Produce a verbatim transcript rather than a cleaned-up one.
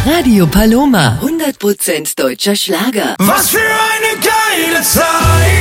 Radio Paloma, hundert Prozent deutscher Schlager. Was für eine geile Zeit!